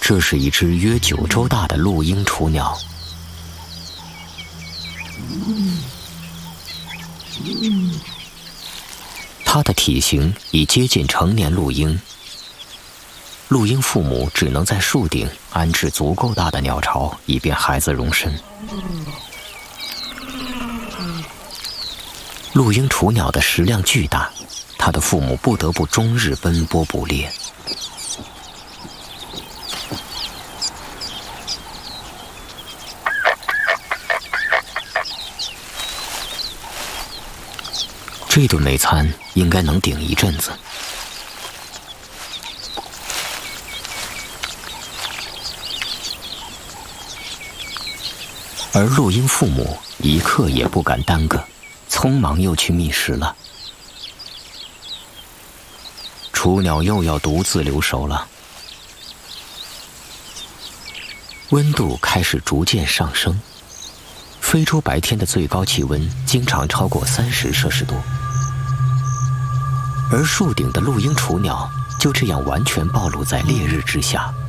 这是一只约9周大的陆鹰雏鸟。它的体型已接近成年陆鹰。陆鹰父母只能在树顶安置足够大的鸟巢，以便孩子容身。陆鹰雏鸟的食量巨大，它的父母不得不终日奔波捕猎。这顿美餐应该能顶一阵子。而陆鹰父母一刻也不敢耽搁，匆忙又去觅食了。雏鸟又要独自留守了。温度开始逐渐上升，非洲白天的最高气温经常超过30摄氏度，而树顶的陆鹰雏鸟就这样完全暴露在烈日之下。